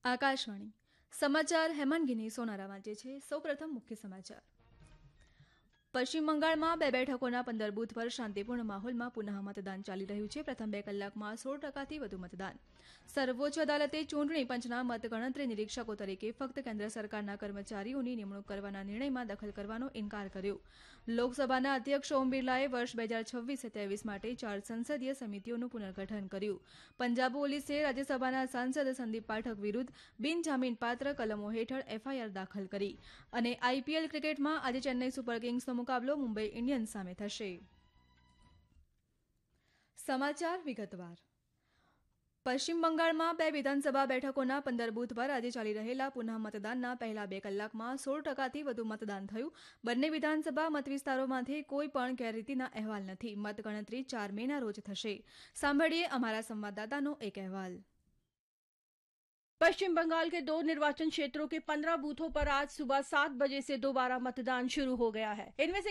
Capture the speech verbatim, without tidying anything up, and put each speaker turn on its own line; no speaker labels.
આકાશવાણી સમાચાર હેમાંગીની સોનારા વાંચે છે. સૌપ્રથમ મુખ્ય સમાચાર. પશ્ચિમ બંગાળમાં બે બેઠકોના પંદર બૂથ પર શાંતિપૂર્ણ માહોલમાં પુનઃ મતદાન ચાલી રહ્યું છે. પ્રથમ બે કલાકમાં સોળ ટકાથી વધુ મતદાન. સર્વોચ્ચ અદાલતે ચૂંટણી પંચના મતગણતરી નિરીક્ષકો તરીકે ફક્ત કેન્દ્ર સરકારના કર્મચારીઓની નિમણૂક કરવાના નિર્ણયમાં દખલ કરવાનો ઇનકાર કર્યો. લોકસભાના અધ્યક્ષ ઓમ બિરલાએ વર્ષ બે હજાર છવ્વીસ ત્રેવીસ માટે ચાર સંસદીય સમિતિઓનું પુનર્ગઠન કર્યું. પંજાબ પોલીસે રાજ્યસભાના સાંસદ સંદીપ પાઠક વિરુદ્ધ બિનજામીનપાત્ર કલમો હેઠળ એફઆઈઆર દાખલ કરી. અને આઈપીએલ ક્રિકેટમાં આજે ચેન્નઈ સુપર કિંગ્સનો મુકાબલો મુંબઈ ઇન્ડિયન્સ સામે થશે. સમાચાર વિગતવાર. પશ્ચિમ બંગાળમાં બે વિધાનસભા બેઠકોના પંદર બૂથ પર આજે ચાલી રહેલા પુનઃ મતદાનના પહેલા બે કલાકમાં સોળ ટકાથી વધુ મતદાન થયું. બંને વિધાનસભા મતવિસ્તારોમાંથી કોઈ પણ ગેરરીતિના અહેવાલ નથી. મતગણતરી ચાર મેના રોજ થશે. સાંભળીએ અમારા સંવાદદાતાનો એક અહેવાલ.
पश्चिम बंगाल के दो निर्वाचन क्षेत्रों के पंद्रह बूथों पर आज सुबह सात बजे से दोबारा मतदान शुरू हो गया है. इनमें से